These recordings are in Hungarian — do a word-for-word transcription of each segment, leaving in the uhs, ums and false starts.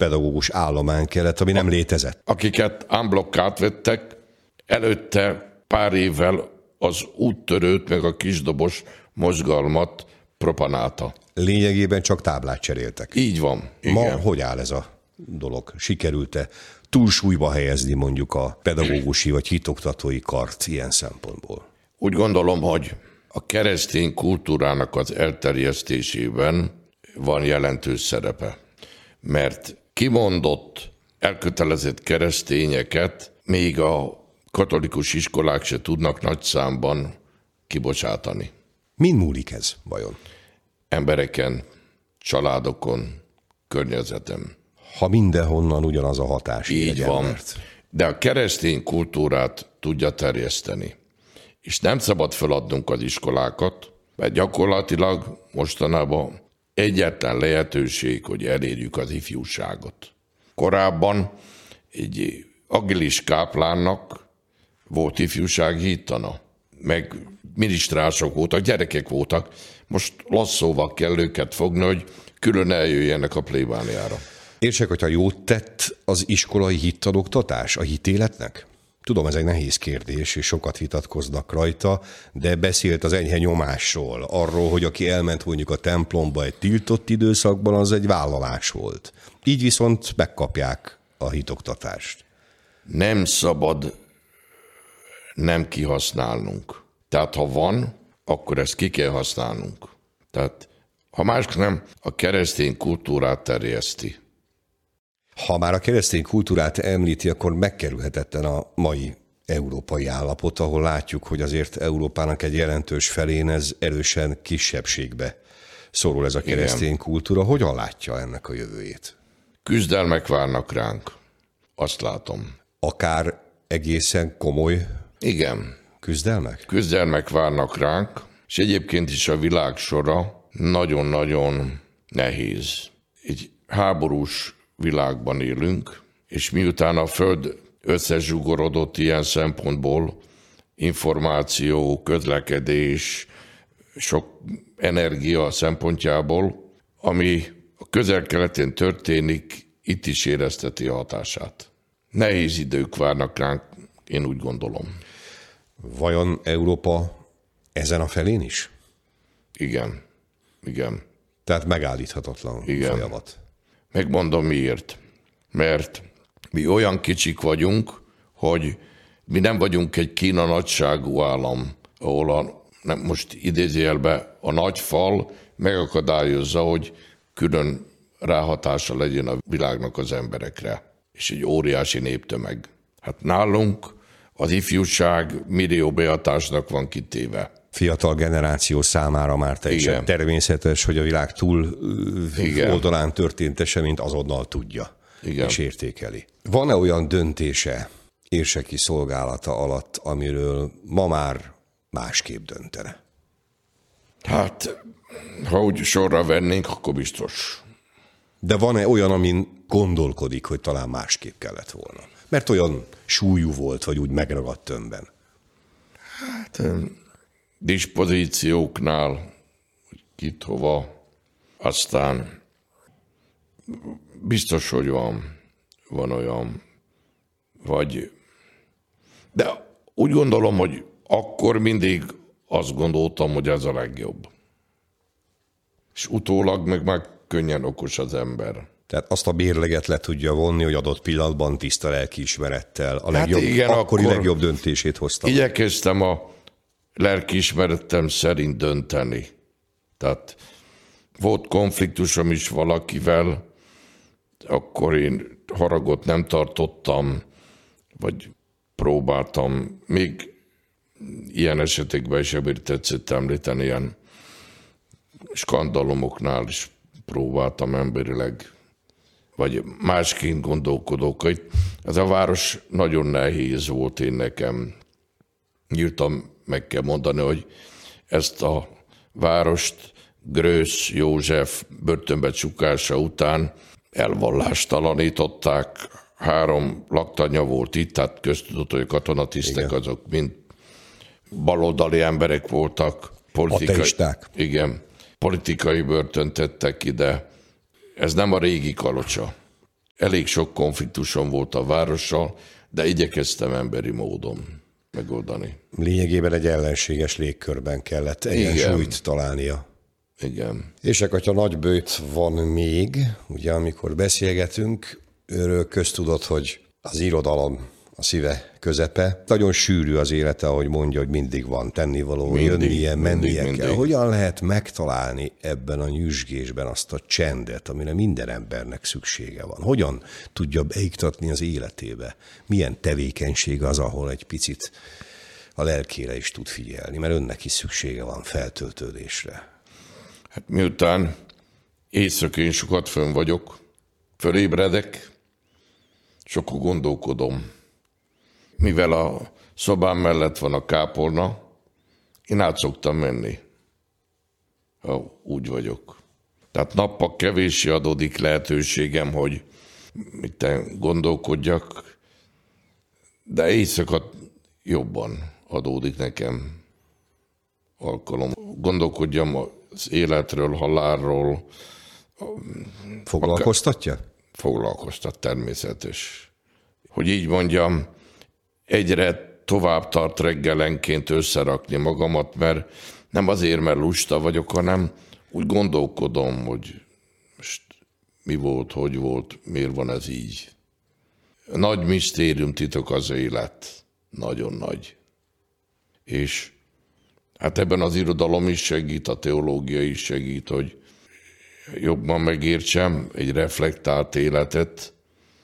pedagógus állomány kellett, ami nem létezett. Akiket unblock átvettek, előtte pár évvel az úttörőt meg a kisdobos mozgalmat propanálta. Lényegében csak táblát cseréltek. Így van. Igen. Ma hogy áll ez a dolog? Sikerült-e túlsúlyba helyezni mondjuk a pedagógusi vagy hitoktatói kart ilyen szempontból? Úgy gondolom, hogy a keresztény kultúrának az elterjesztésében van jelentős szerepe. Mert kimondott, elkötelezett keresztényeket még a katolikus iskolák se tudnak nagy számban kibocsátani. Min múlik ez vajon? Embereken, családokon, környezetem. Ha mindenhonnan ugyanaz a hatás. Így van. Embert. De a keresztény kultúrát tudja terjeszteni. És nem szabad feladnunk az iskolákat, mert gyakorlatilag mostanában egyetlen lehetőség, hogy elérjük az ifjúságot. Korábban egy agilis káplánnak volt ifjúsági hittana, meg minisztrások voltak, gyerekek voltak. Most lasszóval kell őket fogni, hogy külön eljöjjenek a plébániára. Értsek, hogyha jót tett az iskolai hittanoktatás a hitéletnek? Tudom, ez egy nehéz kérdés, és sokat vitatkoznak rajta, de beszélt az enyhe nyomásról, arról, hogy aki elment mondjuk a templomba egy tiltott időszakban, az egy vállalás volt. Így viszont megkapják a hitoktatást. Nem szabad nem kihasználnunk. Tehát ha van, akkor ezt ki kell használnunk. Tehát ha más nem, a keresztény kultúrát terjeszti. Ha már a keresztény kultúrát említi, akkor megkerülhetetlen a mai európai állapot, ahol látjuk, hogy azért Európának egy jelentős felén ez erősen kisebbségbe szorul ez a keresztény Igen. kultúra. Hogyan látja ennek a jövőjét? Küzdelmek várnak ránk. Azt látom. Akár egészen komoly Igen. küzdelmek? Küzdelmek várnak ránk, és egyébként is a világ sora nagyon-nagyon nehéz. Egy háborús világban élünk, és miután a Föld összezsugorodott ilyen szempontból, információ, közlekedés, sok energia szempontjából, ami a közel-keleten történik, itt is érezteti a hatását. Nehéz idők várnak ránk, én úgy gondolom. Vajon Európa ezen a felén is? Igen. Igen. Tehát megállíthatatlan Igen. folyamat. Megmondom miért. Mert mi olyan kicsik vagyunk, hogy mi nem vagyunk egy Kína nagyságú állam, ahol a, nem, most idézőjelben a nagy fal megakadályozza, hogy külön ráhatása legyen a világnak az emberekre. És egy óriási néptömeg. Hát nálunk az ifjúság millió behatásnak van kitéve. Fiatal generáció számára már teljesen Igen. természetes, hogy a világ túl Igen. oldalán történt eseményt azonnal tudja Igen. és értékeli. Van-e olyan döntése érseki szolgálata alatt, amiről ma már másképp döntene? Hát, ha úgy sorra vennénk, akkor biztos. De van-e olyan, amin gondolkodik, hogy talán másképp kellett volna? Mert olyan súlyú volt, vagy úgy megragadt önben. Hát, dispozícióknál, kit hova, aztán biztos, hogy van, van olyan, vagy, de úgy gondolom, hogy akkor mindig azt gondoltam, hogy ez a legjobb. És utólag meg már könnyen okos az ember. Tehát azt a mérleget le tudja vonni, hogy adott pillanatban tiszta lelkiismerettel a legjobb, hát igen, akkori akkor legjobb döntését hoztam. Igyekeztem a lelkiismeretem szerint dönteni. Tehát volt konfliktusom is valakivel, akkor én haragot nem tartottam, vagy próbáltam. Még ilyen esetekben is ebből tetszett említeni, ilyen skandalomoknál is próbáltam emberileg, vagy másként gondolkodok. Ez a város nagyon nehéz volt én nekem. Nyíltan meg kell mondani, hogy ezt a várost Grösz József börtönbe csukása után elvallástalanították. Három laktanya volt itt, tehát köztudott, hogy katonatisztek Igen. azok mind baloldali emberek voltak. Politikai, Ateisták. Igen, politikai börtönt tettek ide. Ez nem a régi Kalocsa. elég sok konfliktusom volt a várossal, de igyekeztem emberi módon megoldani. Lényegében egy ellenséges légkörben kellett egyensúlyt találnia. Igen. És atya nagybőjt van még, ugye amikor beszélgetünk, őről köztudott, hogy az irodalom a szíve közepe. Nagyon sűrű az élete, ahogy mondja, hogy mindig van tennivaló, mindig, jönnie, mennie mindig, kell. Mindig. Hogyan lehet megtalálni ebben a nyüzsgésben azt a csendet, amire minden embernek szüksége van? Hogyan tudja beiktatni az életébe? Milyen tevékenység az, ahol egy picit a lelkére is tud figyelni, mert önnek is szüksége van feltöltődésre. Hát miután éjszakén sokat fönn vagyok, fölébredek, sokkal gondolkodom. Mivel a szobám mellett van a kápolna, én át szoktam menni, ha úgy vagyok. Tehát nappal kevéssé adódik lehetőségem, hogy mit gondolkodjak, de éjszaka jobban adódik nekem alkalom. Gondolkodjam az életről, halálról. Foglalkoztatja? Foglalkoztat, természetes. Hogy így mondjam, egyre tovább tart reggelenként összerakni magamat, mert nem azért, mert lusta vagyok, hanem úgy gondolkodom, hogy most mi volt, hogy volt, miért van ez így. Nagy misztérium titok az élet. Nagyon nagy. És hát ebben az irodalom is segít, a teológia is segít, hogy jobban megértsem egy reflektált életet,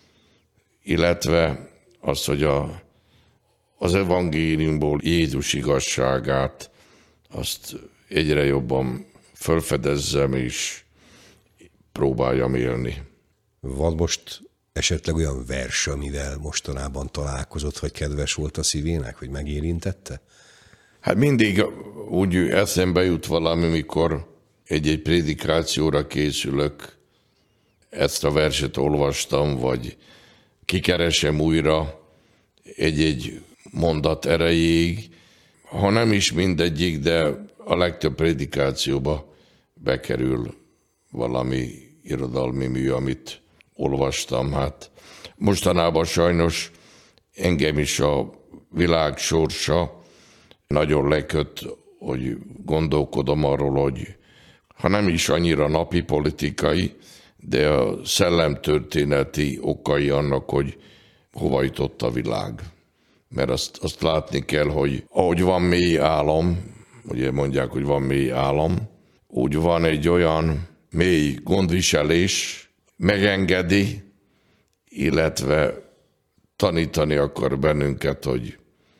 illetve azt, hogy a, az evangéliumból Jézus igazságát, azt egyre jobban felfedezzem és próbáljam élni. Van most esetleg olyan vers, amivel mostanában találkozott, vagy kedves volt a szívének, hogy megérintette? Hát mindig úgy eszembe jut valami, mikor egy-egy prédikációra készülök, ezt a verset olvastam, vagy kikeresem újra egy-egy mondat erejéig, ha nem is mindegyik, de a legtöbb prédikációba bekerül valami irodalmi mű, amit olvastam. Hát mostanában sajnos engem is a világ sorsa nagyon leköt, hogy gondolkodom arról, hogy ha nem is annyira napi politikai, de a szellemtörténeti okai annak, hogy hova jutott a világ. Mert azt, azt látni kell, hogy ahogy van mély álom, ugye mondják, hogy van mély álom, úgy van egy olyan mély gondviselés, megengedi, illetve tanítani akar bennünket, hogy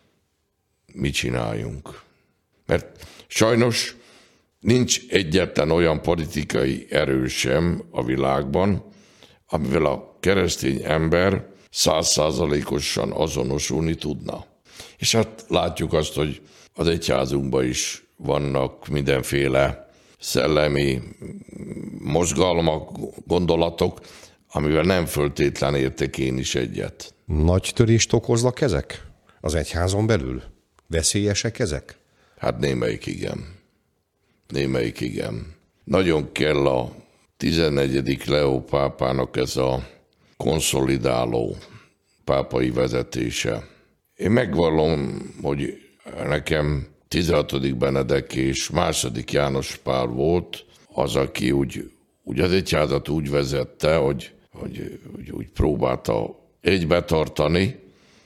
mit csináljunk. Mert sajnos nincs egyetlen olyan politikai erő sem a világban, amivel a keresztény ember százszázalékosan azonosulni tudna. És hát látjuk azt, hogy az egyházunkban is vannak mindenféle szellemi mozgalmak, gondolatok, amivel nem föltétlen értek én is egyet. Nagy törést okoznak ezek az egyházon belül? Veszélyesek ezek? Hát némelyik igen. Némelyik igen. Nagyon kell a tizennegyedik Leó pápának ez a konszolidáló pápai vezetése. Én megvallom, hogy nekem tizenhatodik Benedek és második János Pál volt az, aki úgy, úgy az egyházat úgy vezette, hogy, hogy, hogy úgy próbálta egybe tartani,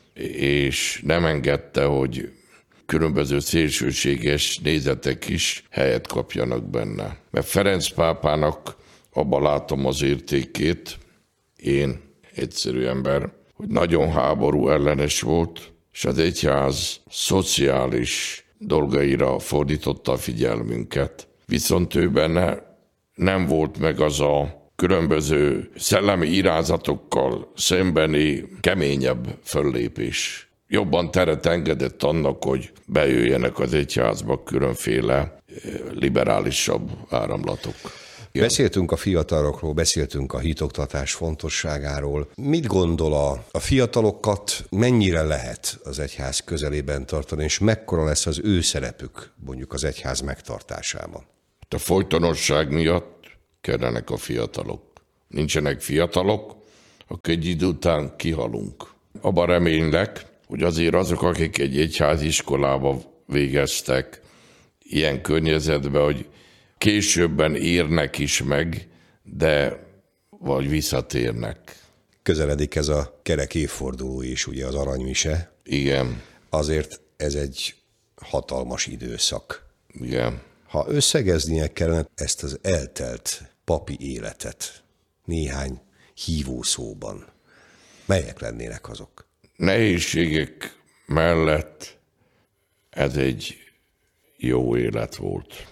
és nem engedte, hogy különböző szélsőséges nézetek is helyet kapjanak benne. Mert Ferenc pápának abban látom az értékét, én, egyszerű ember, hogy nagyon háború ellenes volt, és az egyház szociális dolgaira fordította a figyelmünket. Viszont ő benne nem volt meg az a különböző szellemi irányzatokkal szembeni keményebb föllépés. Jobban teret engedett annak, hogy bejöjjenek az egyházba különféle liberálisabb áramlatok. Igen. Beszéltünk a fiatalokról, beszéltünk a hitoktatás fontosságáról. Mit gondol a, a fiatalokat, mennyire lehet az egyház közelében tartani, és mekkora lesz az ő szerepük mondjuk az egyház megtartásában? A folytonosság miatt kellenek a fiatalok. Nincsenek fiatalok, akkor egy idő után kihalunk. Abban reménylek, hogy azért azok, akik egy egyháziskolába végeztek, ilyen környezetben, hogy későbben érnek is meg, de vagy visszatérnek. Közeledik ez a kerek évforduló is, ugye az aranymise. Igen. Azért ez egy hatalmas időszak. Igen. Ha összegeznie kellene ezt az eltelt papi életet néhány hívószóban, melyek lennének azok? Nehézségek mellett ez egy jó élet volt.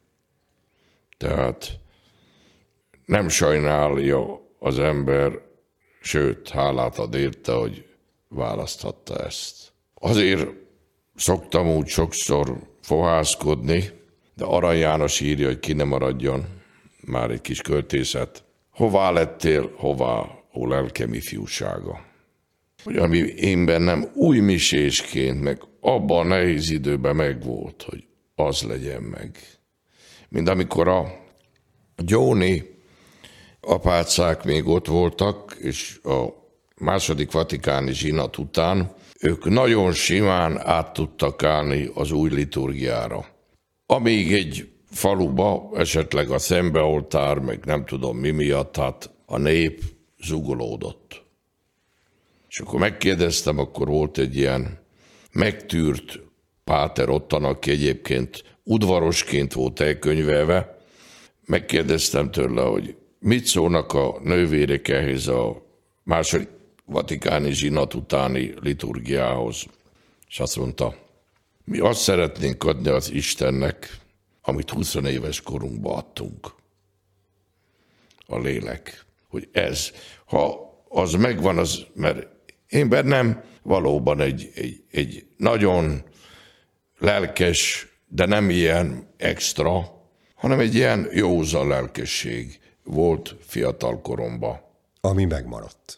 Tehát nem sajnálja az ember, sőt, hálát ad érte, hogy választhatta ezt. Azért szoktam úgy sokszor fohászkodni, de Arany János írja, hogy ki ne maradjon, már egy kis költészet. Hová lettél, hová, ó lelkem ifjúsága? Hogy ami én bennem új misésként, meg abban a nehéz időben megvolt, hogy az legyen meg. Mint amikor a Gyóni apácák még ott voltak, és a második vatikáni zsinat után ők nagyon simán át tudtak állni az új liturgiára. Amíg egy faluba, esetleg a szembeoltár, meg nem tudom mi miatt, hát a nép zugolódott. És akkor megkérdeztem, akkor volt egy ilyen megtűrt páter ottan, aki egyébként udvarosként volt elkönyvelve. Megkérdeztem tőle, hogy mit szólnak a nővérek ehhez a második vatikáni zsinat utáni liturgiához. És azt mondta, mi azt szeretnénk adni az Istennek, amit húsz éves korunkba adtunk. A lélek. Hogy ez, ha az megvan, az, mert én bennem valóban egy, egy, egy nagyon lelkes, de nem ilyen extra, hanem egy ilyen józan lelkesség volt fiatal koromban. Ami megmaradt.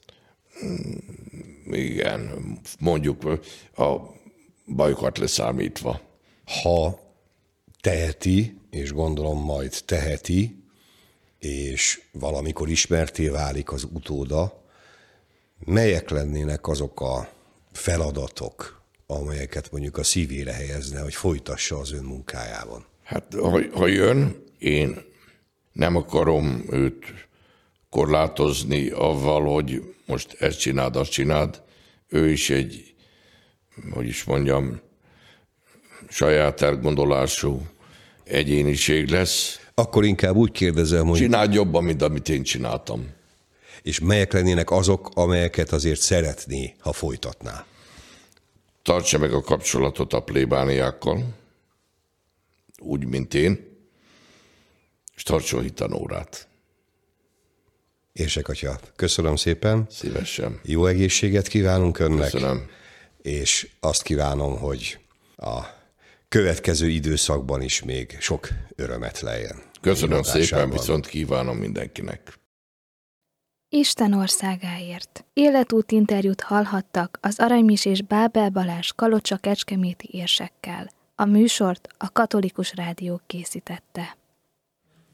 Igen, mondjuk a bajokat leszámítva. Ha teheti, és gondolom majd teheti, és valamikor ismerté válik az utóda, melyek lennének azok a feladatok, amelyeket mondjuk a szívére helyezne, hogy folytassa az ön munkájában? Hát, ha, ha jön, én nem akarom őt korlátozni avval, hogy most ezt csináld, azt csináld. Ő is egy, hogy is mondjam, saját elgondolású egyéniség lesz. Akkor inkább úgy kérdezem, hogy... Csináld jobban, mint amit én csináltam. És melyek lennének azok, amelyeket azért szeretné, ha folytatná? Tartsa meg a kapcsolatot a plébániákkal, úgy, mint én, és tartsa a hitanórát. Érsek atya, köszönöm szépen. Szívesen. Jó egészséget kívánunk önnek. Köszönöm. És azt kívánom, hogy a következő időszakban is még sok örömet lejjen. Köszönöm szépen, viszont kívánom mindenkinek. Isten országáért. Életút interjút hallhattak az Aranymisés Bábel Balázs Kalocsa kecskeméti érsekkel. A műsort a Katolikus Rádió készítette.